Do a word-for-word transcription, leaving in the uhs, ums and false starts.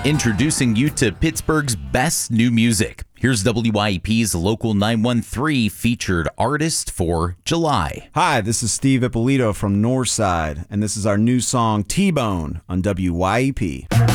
Introducing you to Pittsburgh's best new music. Here's W Y E P's Local nine one three featured artist for July. Hi, this is Steve Ippolito from Northside, and this is our new song T-Bone on W Y E P.